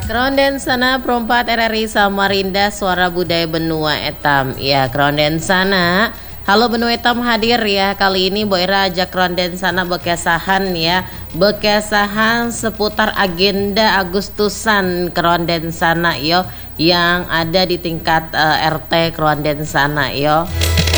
Kronden sana perempat RRI Samarinda Suara Budaya Benua Etam. Ya, Kronden sana. Halo Benua Etam hadir ya. Kali ini Boira ajak Kronden sana bekesahan ya. Bekesahan seputar agenda Agustusan Kronden sana yo yang ada di tingkat RT Kronden sana yo.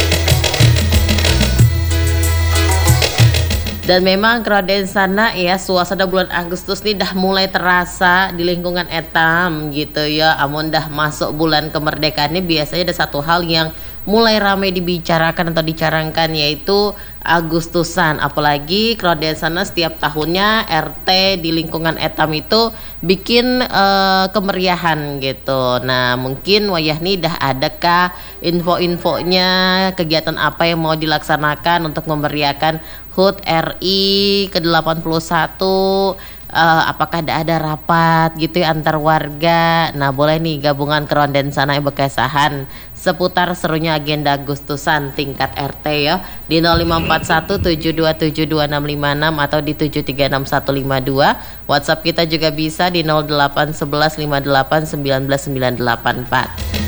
Dan memang Kronden sana ya suasana bulan Agustus nih dah mulai terasa di lingkungan Etam gitu ya. Amun dah masuk bulan kemerdekaan ini biasanya ada satu hal yang mulai ramai dibicarakan atau dicarangkan, yaitu Agustusan. Apalagi Kronden sana setiap tahunnya RT di lingkungan Etam itu bikin kemeriahan gitu. Nah mungkin wayah nih dah adakah info-infonya kegiatan apa yang mau dilaksanakan untuk memeriahkan HUT RI ke-81, apakah ada rapat gitu ya antar warga. Nah boleh nih gabungan Kronden sana bekesahan seputar serunya agenda Agustusan tingkat RT ya di 054172725656 atau di 736152. WhatsApp kita juga bisa di 081158199984.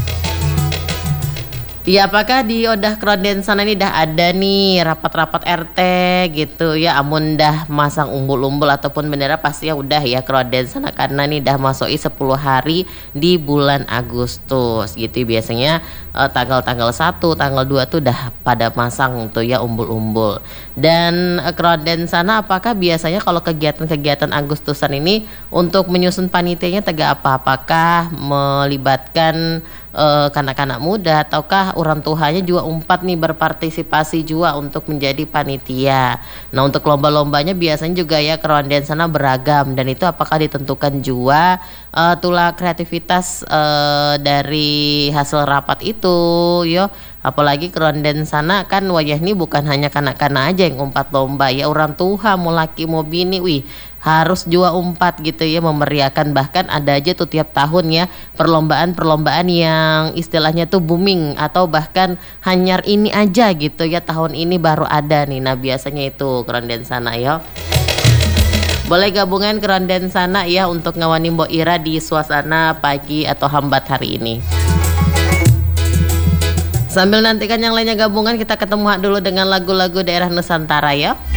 Ya, apakah di Odah Kronden sana ini dah ada nih rapat-rapat RT gitu ya. Amun dah masang umbul-umbul ataupun bendera pasti ya udah ya Kronden sana, karena nih dah masuki 10 hari di bulan Agustus gitu. Biasanya tanggal 1, tanggal 2 tuh dah pada masang tuh ya umbul-umbul. Dan Kronden sana apakah biasanya kalau kegiatan-kegiatan Agustusan ini untuk menyusun panitianya tega apa? Apakah melibatkan kanak-kanak muda ataukah orang tuanya juga umpat nih berpartisipasi juga untuk menjadi panitia. Nah untuk lomba-lombanya biasanya juga ya Kronden sana beragam, dan itu apakah ditentukan juga tulah kreativitas dari hasil rapat itu yo. Apalagi Kronden sana kan wajah ini bukan hanya kanak-kanak aja yang umpat lomba ya, orang tua mau laki mau bini wih harus juga umpat gitu ya memeriahkan. Bahkan ada aja tuh tiap tahun ya perlombaan-perlombaan yang istilahnya tuh booming atau bahkan hanyar ini aja gitu ya, tahun ini baru ada nih. Nah biasanya itu Kronden sana ya. Boleh gabungan Kronden sana ya untuk ngawani Mbok Ira di suasana pagi atau hambat hari ini. Sambil nantikan yang lainnya gabungan, kita ketemu dulu dengan lagu-lagu daerah Nusantara ya.